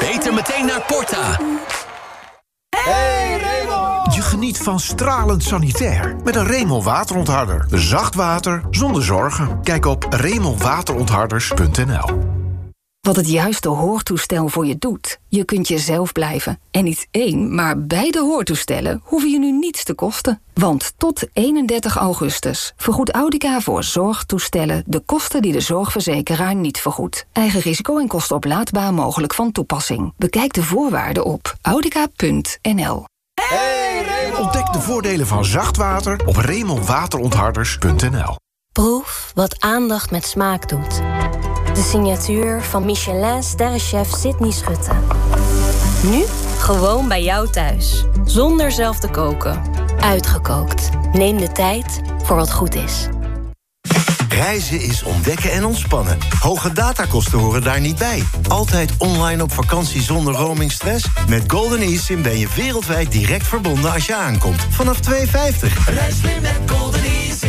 Beter meteen naar Porta. Hey Raymond! Je geniet van stralend sanitair met een Raymond waterontharder. Zacht water zonder zorgen. Kijk op RaymondWaterontharders.nl. Wat het juiste hoortoestel voor je doet. Je kunt jezelf blijven. En niet één, maar beide hoortoestellen hoeven je nu niets te kosten. Want tot 31 augustus vergoedt Audica voor zorgtoestellen de kosten die de zorgverzekeraar niet vergoedt. Eigen risico en kosten oplaadbaar mogelijk van toepassing. Bekijk de voorwaarden op audica.nl. Hey Raymond! Ontdek de voordelen van zacht water op RaymondWaterontharders.nl. Proef wat aandacht met smaak doet. De signatuur van Michelin-sterrenchef Sydney Schutte. Nu gewoon bij jou thuis. Zonder zelf te koken. Uitgekookt. Neem de tijd voor wat goed is. Reizen is ontdekken en ontspannen. Hoge datakosten horen daar niet bij. Altijd online op vakantie zonder roamingstress? Met Golden eSIM ben je wereldwijd direct verbonden als je aankomt. Vanaf €2,50. Reis mee met Golden eSIM.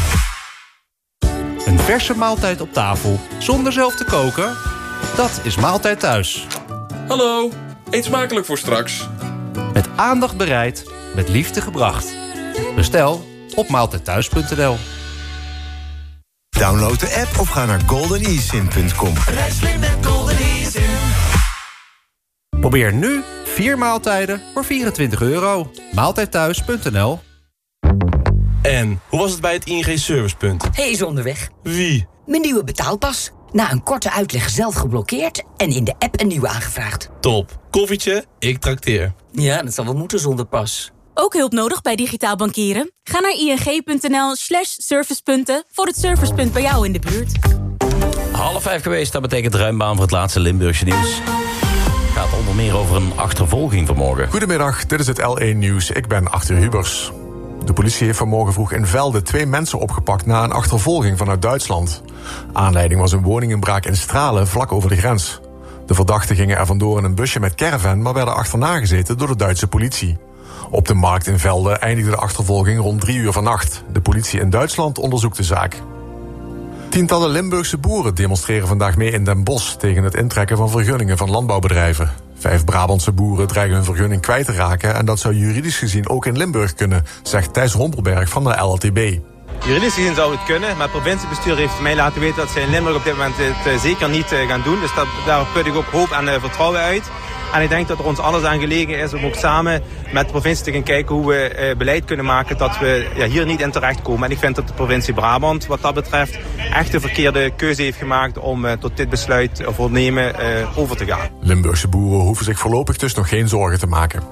Een verse maaltijd op tafel, zonder zelf te koken? Dat is Maaltijd Thuis. Hallo, eet smakelijk voor straks. Met aandacht bereid, met liefde gebracht. Bestel op maaltijdthuis.nl. Download de app of ga naar goldenesim.com. Reis mee met Golden eSIM. Probeer nu 4 maaltijden voor €24. Maaltijdthuis.nl. En, hoe was het bij het ING Servicepunt? Hij is onderweg. Wie? Mijn nieuwe betaalpas. Na een korte uitleg zelf geblokkeerd en in de app een nieuwe aangevraagd. Top. Koffietje, ik trakteer. Ja, dat zal wel moeten zonder pas. Ook hulp nodig bij digitaal bankieren? Ga naar ing.nl/servicepunten voor het servicepunt bij jou in de buurt. 4:30 geweest, dat betekent ruim baan voor het laatste Limburgse nieuws. Gaat onder meer over een achtervolging vanmorgen. Goedemiddag, dit is het L1 Nieuws. Ik ben Arthur Hubers. De politie heeft vanmorgen vroeg in Velde 2 mensen opgepakt na een achtervolging vanuit Duitsland. Aanleiding was een woninginbraak in Stralen, vlak over de grens. De verdachten gingen er vandoor in een busje met caravan, maar werden achterna gezeten door de Duitse politie. Op de markt in Velde eindigde de achtervolging rond 3 uur vannacht. De politie in Duitsland onderzoekt de zaak. Tientallen Limburgse boeren demonstreren vandaag mee in Den Bosch tegen het intrekken van vergunningen van landbouwbedrijven. 5 Brabantse boeren dreigen hun vergunning kwijt te raken en dat zou juridisch gezien ook in Limburg kunnen, zegt Thijs Rompelberg van de LLTB. Juridisch gezien zou het kunnen, maar het provinciebestuur heeft mij laten weten dat ze in Limburg op dit moment het zeker niet gaan doen. Dus daar put ik ook hoop en vertrouwen uit. En ik denk dat er ons alles aan gelegen is om ook samen met de provincie te gaan kijken hoe we beleid kunnen maken dat we hier niet in terechtkomen. En ik vind dat de provincie Brabant wat dat betreft echt de verkeerde keuze heeft gemaakt om tot dit besluit of ondernemen over te gaan. Limburgse boeren hoeven zich voorlopig dus nog geen zorgen te maken.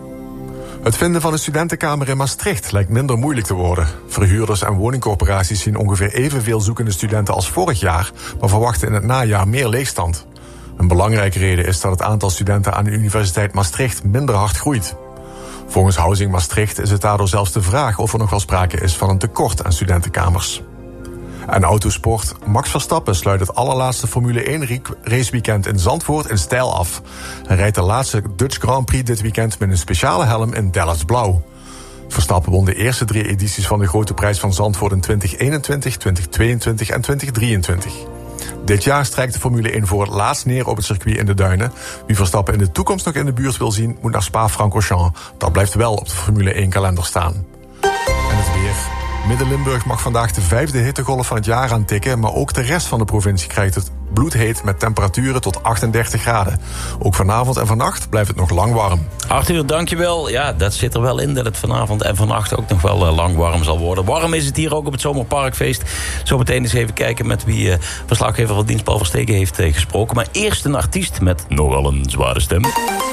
Het vinden van een studentenkamer in Maastricht lijkt minder moeilijk te worden. Verhuurders en woningcorporaties zien ongeveer evenveel zoekende studenten als vorig jaar, maar verwachten in het najaar meer leegstand. Een belangrijke reden is dat het aantal studenten aan de Universiteit Maastricht minder hard groeit. Volgens Housing Maastricht is het daardoor zelfs de vraag of er nog wel sprake is van een tekort aan studentenkamers. En autosport. Max Verstappen sluit het allerlaatste Formule 1 raceweekend in Zandvoort in stijl af. Hij rijdt de laatste Dutch Grand Prix dit weekend met een speciale helm in Dallas Blauw. Verstappen won de eerste 3 edities van de Grote Prijs van Zandvoort in 2021, 2022 en 2023. Dit jaar strijkt de Formule 1 voor het laatst neer op het circuit in de Duinen. Wie Verstappen in de toekomst nog in de buurt wil zien, moet naar Spa-Francorchamps. Dat blijft wel op de Formule 1 kalender staan. En het weer. Midden-Limburg mag vandaag de 5e hittegolf van het jaar aantikken, maar ook de rest van de provincie krijgt het bloedheet met temperaturen tot 38 graden. Ook vanavond en vannacht blijft het nog lang warm. Arthur, dankjewel. Ja, dat zit er wel in dat het vanavond en vannacht ook nog wel lang warm zal worden. Warm is het hier ook op het Zomerparkfeest. Zometeen eens even kijken met wie verslaggever van Dienst Paul Verstegen heeft gesproken. Maar eerst een artiest met nogal een zware stem.